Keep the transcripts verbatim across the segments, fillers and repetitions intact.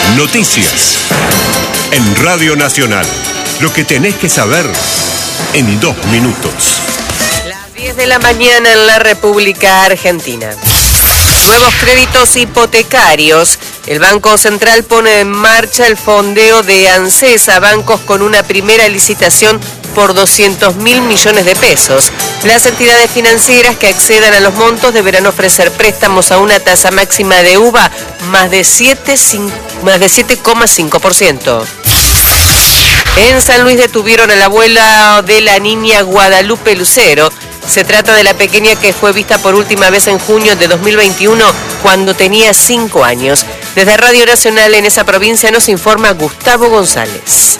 Noticias. En Radio Nacional. Lo que tenés que saber en dos minutos. Las diez de la mañana en la República Argentina. Nuevos créditos hipotecarios. El Banco Central pone en marcha el fondeo de ANSES a bancos con una primera licitación por doscientos mil millones de pesos. Las entidades financieras que accedan a los montos deberán ofrecer préstamos a una tasa máxima de U V A más de siete coma cinco por ciento. En San Luis detuvieron a la abuela de la niña Guadalupe Lucero. Se trata de la pequeña que fue vista por última vez en junio de dos mil veintiuno, cuando tenía cinco años. Desde Radio Nacional en esa provincia nos informa Gustavo González.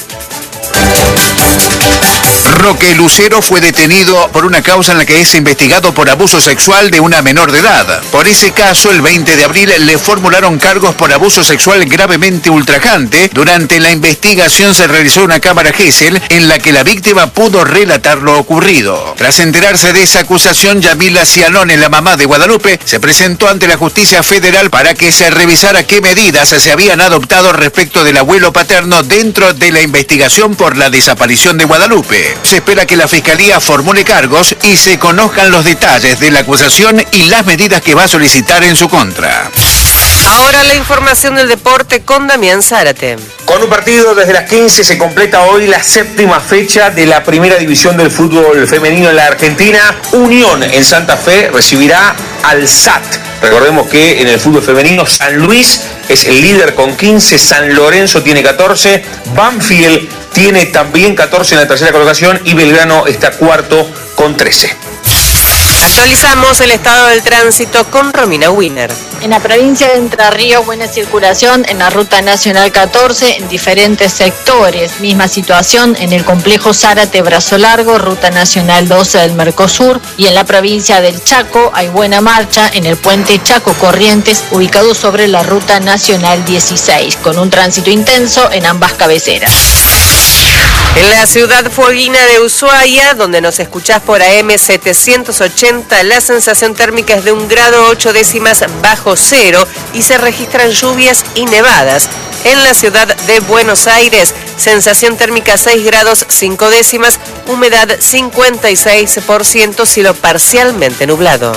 Roque Lucero fue detenido por una causa en la que es investigado por abuso sexual de una menor de edad. Por ese caso, el veinte de abril le formularon cargos por abuso sexual gravemente ultrajante. Durante la investigación se realizó una cámara Gesell en la que la víctima pudo relatar lo ocurrido. Tras enterarse de esa acusación, Yamila Cialone, la mamá de Guadalupe, se presentó ante la justicia federal para que se revisara qué medidas se habían adoptado respecto del abuelo paterno dentro de la investigación por la desaparición de Guadalupe. Se espera que la Fiscalía formule cargos y se conozcan los detalles de la acusación y las medidas que va a solicitar en su contra. Ahora la información del deporte con Damián Zárate. Con un partido desde las quince se completa hoy la séptima fecha de la primera división del fútbol femenino en la Argentina. Unión en Santa Fe recibirá al S A T. Recordemos que en el fútbol femenino San Luis es el líder con quince, San Lorenzo tiene catorce, Banfield tiene también catorce en la tercera colocación y Belgrano está cuarto con trece. Actualizamos el estado del tránsito con Romina Wiener. En la provincia de Entre Ríos, buena circulación en la Ruta Nacional catorce en diferentes sectores. Misma situación en el complejo Zárate Brazo Largo, Ruta Nacional doce del Mercosur. Y en la provincia del Chaco hay buena marcha en el puente Chaco Corrientes, ubicado sobre la Ruta Nacional dieciséis, con un tránsito intenso en ambas cabeceras. En la ciudad fueguina de Ushuaia, donde nos escuchás por A M setecientos ochenta, la sensación térmica es de un grado ocho décimas bajo cero y se registran lluvias y nevadas. En la ciudad de Buenos Aires, sensación térmica seis grados cinco décimas, humedad cincuenta y seis por ciento, cielo parcialmente nublado.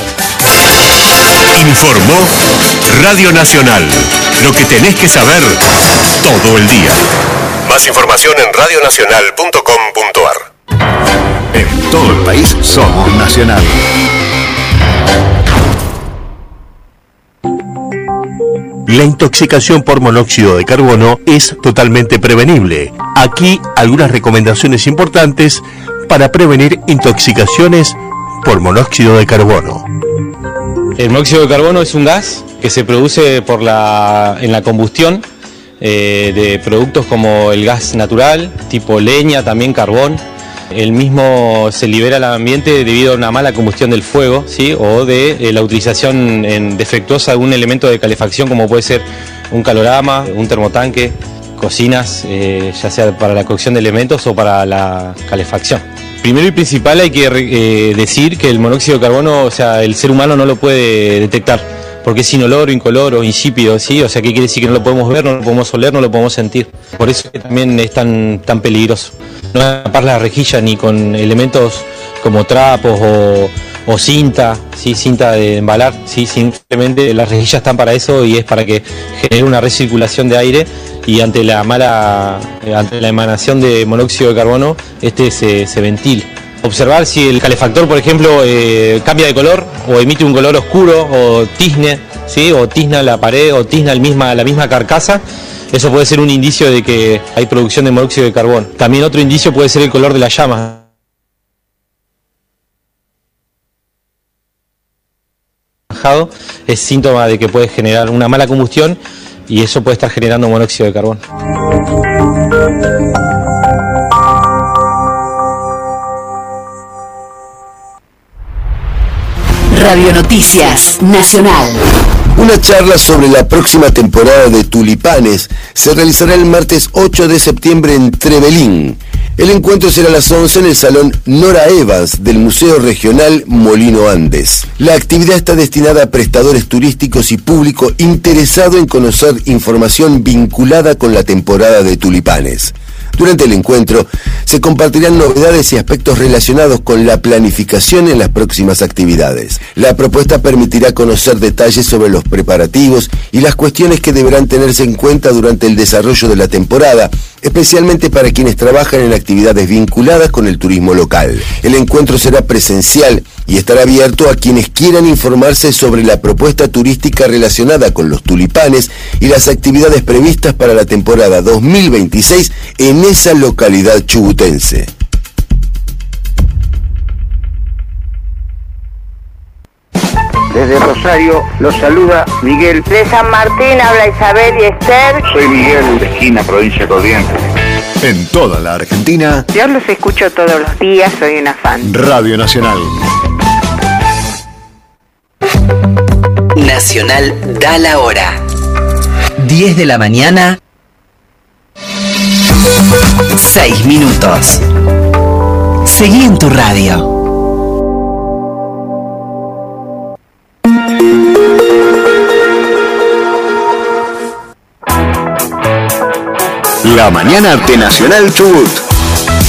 Informó Radio Nacional. Lo que tenés que saber todo el día. Más información en radio nacional punto com punto a r. En todo el país somos Nacional. La intoxicación por monóxido de carbono es totalmente prevenible. Aquí algunas recomendaciones importantes para prevenir intoxicaciones por monóxido de carbono. El monóxido de carbono es un gas que se produce por la, en la combustión eh, de productos como el gas natural, tipo leña, también carbón. El mismo se libera al ambiente debido a una mala combustión del fuego, ¿sí? O de eh, la utilización en defectuosa de un elemento de calefacción como puede ser un calorama, un termotanque, cocinas, eh, ya sea para la cocción de elementos o para la calefacción. Primero y principal hay que eh, decir que el monóxido de carbono, o sea, el ser humano no lo puede detectar, porque es inoloro, incoloro, insípido, ¿sí? O sea, ¿qué quiere decir? Que no lo podemos ver, no lo podemos oler, no lo podemos sentir. Por eso es que también es tan, tan peligroso. No tapar la rejilla ni con elementos como trapos o, o cinta, ¿sí? Cinta de embalar, ¿sí? Simplemente las rejillas están para eso y es para que genere una recirculación de aire y ante la mala, ante la emanación de monóxido de carbono, este se, se ventile. Observar si el calefactor, por ejemplo, eh, cambia de color o emite un color oscuro o tizne, ¿sí? O tizna la pared o tizna el misma, la misma carcasa. Eso puede ser un indicio de que hay producción de monóxido de carbono. También otro indicio puede ser el color de la llama. Es síntoma de que puede generar una mala combustión y eso puede estar generando monóxido de carbono. Radio Noticias Nacional. Una charla sobre la próxima temporada de tulipanes se realizará el martes ocho de septiembre en Trevelín. El encuentro será a las once en el Salón Nora Evans del Museo Regional Molino Andes. La actividad está destinada a prestadores turísticos y público interesado en conocer información vinculada con la temporada de tulipanes. Durante el encuentro se compartirán novedades y aspectos relacionados con la planificación en las próximas actividades. La propuesta permitirá conocer detalles sobre los preparativos y las cuestiones que deberán tenerse en cuenta durante el desarrollo de la temporada, especialmente para quienes trabajan en actividades vinculadas con el turismo local. El encuentro será presencial y estará abierto a quienes quieran informarse sobre la propuesta turística relacionada con los tulipanes y las actividades previstas para la temporada dos mil veintiséis en esa localidad chubutense. Desde Rosario los saluda Miguel. De San Martín habla Isabel y Esther. Soy Miguel, de Esquina, provincia de Corrientes. En toda la Argentina. Yo los escucho todos los días, soy una fan. Radio Nacional. Nacional da la hora. diez de la mañana. seis minutos. Seguí en tu radio. La mañana de Nacional Chubut.